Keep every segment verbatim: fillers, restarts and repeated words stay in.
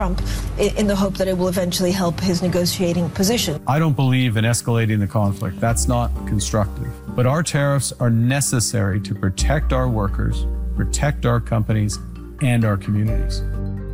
Trump in the hope that it will eventually help his negotiating position. I don't believe in escalating the conflict. That's not constructive. But our tariffs are necessary to protect our workers, protect our companies, and our communities.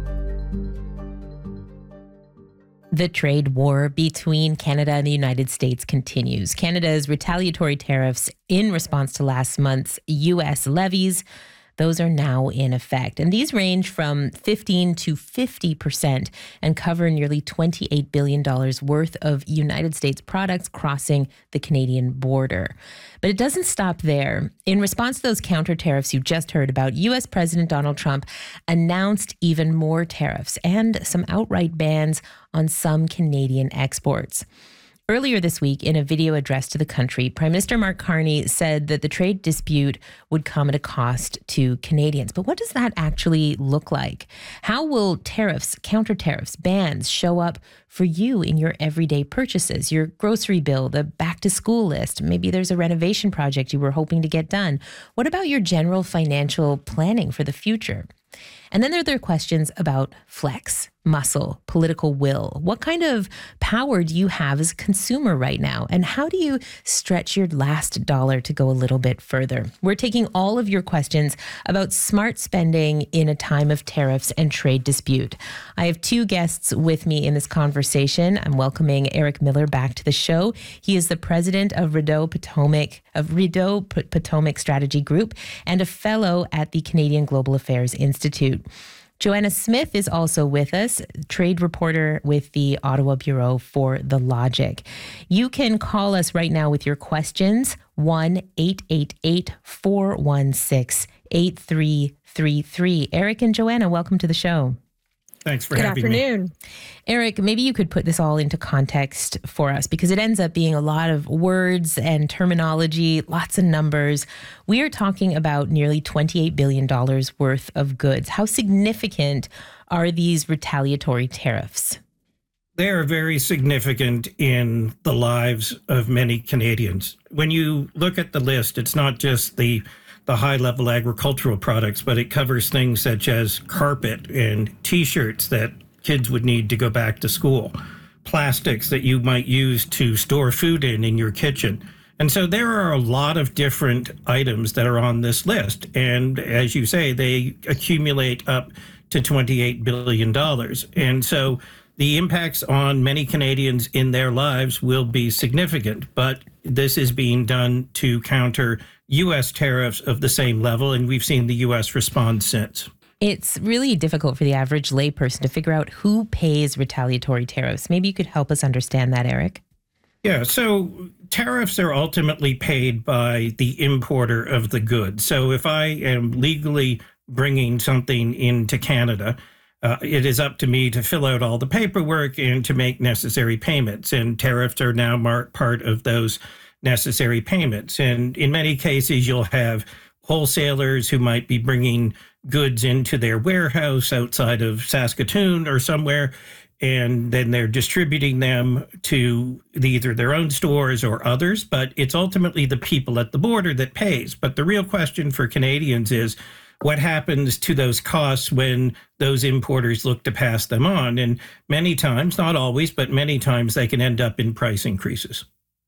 The trade war between Canada and the United States continues. Canada's retaliatory tariffs in response to last month's U S levies, those are now in effect. And these range from fifteen to fifty percent and cover nearly twenty-eight billion dollars worth of United States products crossing the Canadian border. But it doesn't stop there. In response to those counter tariffs you just heard about, U S President Donald Trump announced even more tariffs and some outright bans on some Canadian exports. Earlier this week, in a video address to the country, Prime Minister Mark Carney said that the trade dispute would come at a cost to Canadians. But what does that actually look like? How will tariffs, counter tariffs, bans show up for you in your everyday purchases, your grocery bill, the back to school list? Maybe there's a renovation project you were hoping to get done. What about your general financial planning for the future? And then there are there questions about flex, muscle, political will. What kind of power do you have as a consumer right now? And how do you stretch your last dollar to go a little bit further? We're taking all of your questions about smart spending in a time of tariffs and trade dispute. I have two guests with me in this conversation. I'm welcoming Eric Miller back to the show. He is the president of Rideau Potomac, of Rideau Potomac Strategy Group and a fellow at the Canadian Global Affairs Institute. Joanna Smith is also with us, trade reporter with the Ottawa Bureau for The Logic. You can call us right now with your questions, one eight eight eight, four one six, eight three three three. Eric and Joanna, welcome to the show. Thanks for Good having afternoon. me. Eric, maybe you could put this all into context for us because it ends up being a lot of words and terminology, lots of numbers. We are talking about nearly twenty-eight billion dollars worth of goods. How significant are these retaliatory tariffs? They are very significant in the lives of many Canadians. When you look at the list, it's not just the the high-level agricultural products, but it covers things such as carpet and T-shirts that kids would need to go back to school, plastics that you might use to store food in in your kitchen. And so there are a lot of different items that are on this list. And as you say, they accumulate up to twenty-eight billion dollars. And so the impacts on many Canadians in their lives will be significant, but this is being done to counter U S tariffs of the same level, and we've seen the U S respond since. It's really difficult for the average layperson to figure out who pays retaliatory tariffs. Maybe you could help us understand that, Eric. Yeah, so tariffs are ultimately paid by the importer of the goods. So if I am legally bringing something into Canada, uh, it is up to me to fill out all the paperwork and to make necessary payments. And tariffs are now mar- part of those necessary payments. And in many cases, you'll have wholesalers who might be bringing goods into their warehouse outside of Saskatoon or somewhere, and then they're distributing them to the, either their own stores or others. But it's ultimately the people at the border that pays. But the real question for Canadians is, what happens to those costs when those importers look to pass them on? And many times, not always, but many times they can end up in price increases.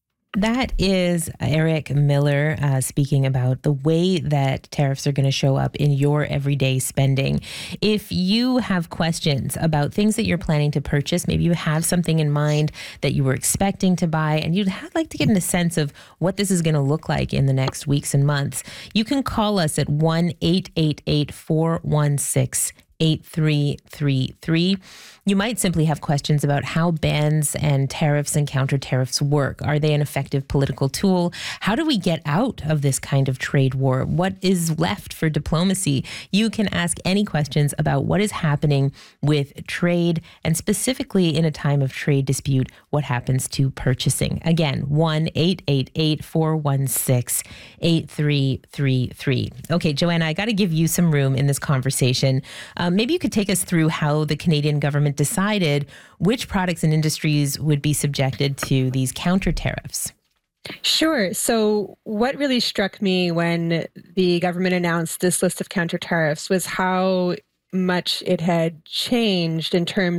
That is Eric Miller uh, speaking about the way that tariffs are going to show up in your everyday spending. If you have questions about things that you're planning to purchase, maybe you have something in mind that you were expecting to buy, and you'd have, like to get a sense of what this is going to look like in the next weeks and months, you can call us at one eight eight eight, four one six, eight three three three. You might simply have questions about how bans and tariffs and counter tariffs work. Are they an effective political tool? How do we get out of this kind of trade war? What is left for diplomacy? You can ask any questions about what is happening with trade, and specifically in a time of trade dispute, what happens to purchasing. Again, one eight eight eight, four one six, eight three three three. Okay, Joanna, I got to give you some room in this conversation. Um, maybe you could take us through how the Canadian government decided which products and industries would be subjected to these counter tariffs. Sure. So what really struck me when the government announced this list of counter tariffs was how much it had changed in terms